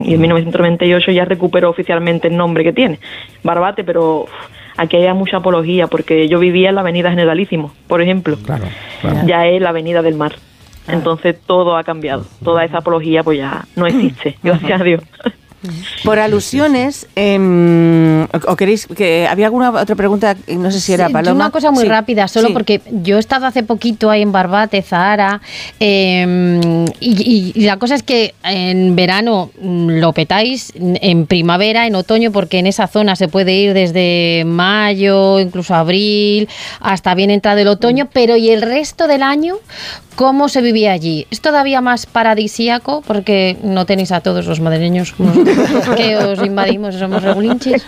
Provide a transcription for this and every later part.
Y en 1998 ya recuperó oficialmente el nombre que tiene, Barbate, pero aquí hay mucha apología, porque yo vivía en la avenida Generalísimo, por ejemplo. Claro. Ya es la avenida del mar. Entonces todo ha cambiado. Toda esa apología pues ya no existe, gracias a Dios. Por alusiones, ¿o queréis que había alguna otra pregunta? No sé si era Paloma. Una cosa muy rápida, solo porque yo he estado hace poquito ahí en Barbate, Zahara, y la cosa es que en verano lo petáis, en primavera, en otoño, porque en esa zona se puede ir desde mayo, incluso abril, hasta bien entrado el otoño, pero ¿y el resto del año? ¿Cómo se vivía allí? ¿Es todavía más paradisíaco? Porque no tenéis a todos los madrileños que os invadimos, somos regulinchis.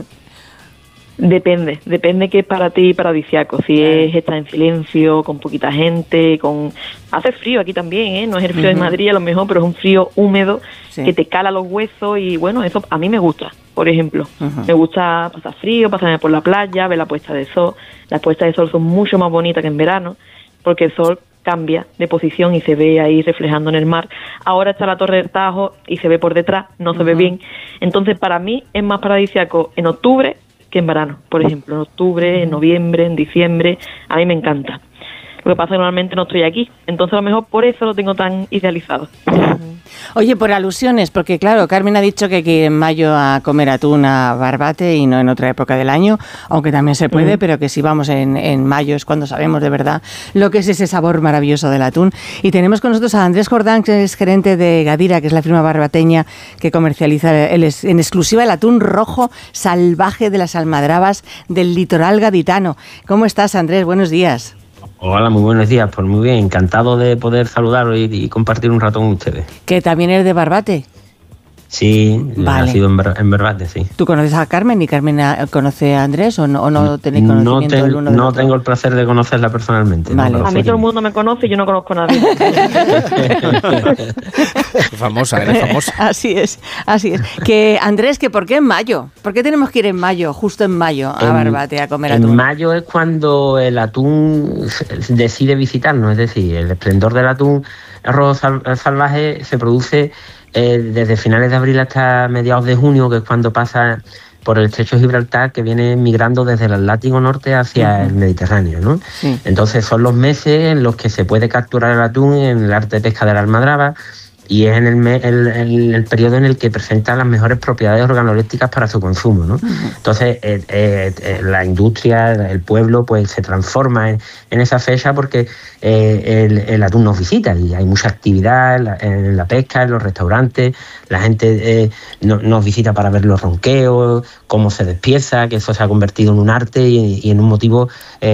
Depende que es para ti paradisíaco. Si es estar en silencio, con poquita gente, hace frío aquí también, no es el frío de Madrid a lo mejor, pero es un frío húmedo que te cala los huesos y bueno, eso a mí me gusta, por ejemplo. Me gusta pasar frío, pasarme por la playa, ver la puesta de sol. Las puestas de sol son mucho más bonitas que en verano, porque el sol cambia de posición y se ve ahí reflejando en el mar. Ahora está la Torre del Tajo y se ve por detrás, no se ve bien. Entonces, para mí es más paradisíaco en octubre que en verano. Por ejemplo, en octubre, en noviembre, en diciembre, a mí me encanta. Lo que pasa es que normalmente no estoy aquí, entonces a lo mejor por eso lo tengo tan idealizado. Oye, por alusiones, porque claro, Carmen ha dicho que hay que ir en mayo a comer atún a Barbate y no en otra época del año, aunque también se puede, pero que si vamos en mayo es cuando sabemos de verdad lo que es ese sabor maravilloso del atún. Y tenemos con nosotros a Andrés Jordán, que es gerente de Gadira, que es la firma barbateña que comercializa en exclusiva el atún rojo salvaje de las almadrabas del litoral gaditano. ¿Cómo estás, Andrés? Buenos días. Hola, muy buenos días. Pues muy bien, encantado de poder saludaros y compartir un rato con ustedes. ¿Que también eres de Barbate? Sí, nacido en Barbate, sí. ¿Tú conoces a Carmen y Carmen conoce a Andrés o no tenéis conocimiento del uno del otro? No tengo el placer de conocerla personalmente. Vale. A mí todo el mundo me conoce y yo no conozco a nadie. Famosa, eres famosa. Así es. Que Andrés, ¿que por qué en mayo? ¿Por qué tenemos que ir en mayo, justo en mayo, a Barbate a comer atún? En mayo es cuando el atún decide visitarnos, es decir, el esplendor del atún rojo salvaje se produce desde finales de abril hasta mediados de junio, que es cuando pasa por el estrecho de Gibraltar, que viene migrando desde el Atlántico Norte hacia el Mediterráneo, ¿no? Sí. Entonces son los meses en los que se puede capturar el atún en el arte de pesca de la almadraba, y es en el periodo en el que presenta las mejores propiedades organolépticas para su consumo, ¿no? Entonces la industria, el pueblo, pues se transforma en esa fecha porque el atún nos visita y hay mucha actividad en la pesca, en los restaurantes. La gente nos visita para ver los ronqueos, cómo se despieza, que eso se ha convertido en un arte y en un motivo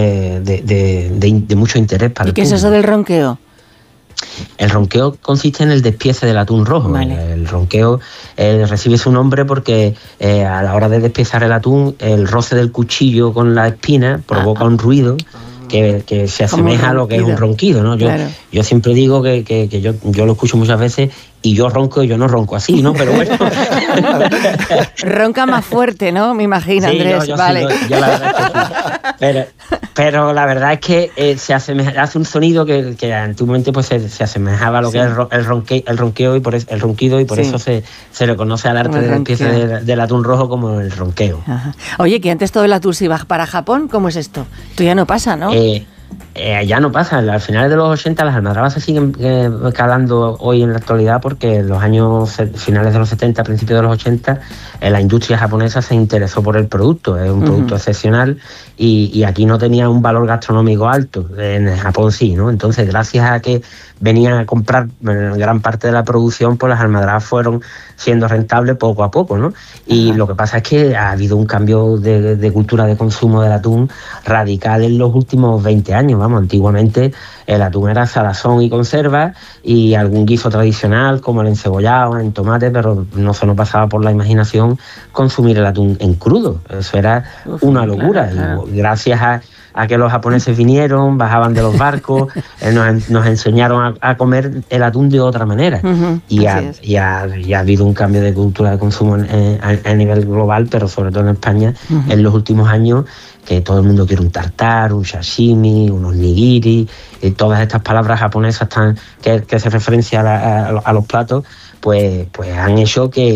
de mucho interés para el público. ¿Y qué es eso del ronqueo? El ronqueo consiste en el despiece del atún rojo. Vale. El ronqueo recibe su nombre porque a la hora de despiezar el atún, el roce del cuchillo con la espina provoca un ruido que se asemeja a lo que es un ronquido, ¿no? Yo siempre digo que yo lo escucho muchas veces y yo ronco y yo no ronco así, ¿no? Pero bueno. Ronca más fuerte, ¿no? Me imagino, sí, Andrés. Vale. Sí, yo la verdad es que sí. Pero la verdad es que hace un sonido que antiguamente pues se asemejaba a lo que es el ronqueo y por eso, el ronquido, y por eso se le conoce al arte de despiece del atún rojo como el ronqueo. Ajá. Oye, que antes todo el atún se iba para Japón, ¿cómo es esto? Esto ya no pasa, ¿no? Ya no pasa. Al finales de los 80 las almadrabas se siguen calando hoy en la actualidad, porque en los años finales de los 70, principios de los 80, la industria japonesa se interesó por el producto. Es un producto excepcional y aquí no tenía un valor gastronómico alto. En Japón sí, ¿no? Entonces, gracias a que venían a comprar gran parte de la producción, pues las almadrabas fueron siendo rentables poco a poco, ¿no? Y lo que pasa es que ha habido un cambio de cultura de consumo del atún radical en los últimos 20 años. Vamos, antiguamente el atún era salazón y conserva y algún guiso tradicional como el encebollado, en tomate, pero no se nos pasaba por la imaginación consumir el atún en crudo. Eso era una locura. Claro. Y gracias a que los japoneses vinieron, bajaban de los barcos, nos enseñaron a comer el atún de otra manera. Y ha habido un cambio de cultura de consumo a nivel global, pero sobre todo en España, en los últimos años, que todo el mundo quiere un tartar, un sashimi, unos nigiri, y todas estas palabras japonesas que se referencian a los platos, pues han hecho que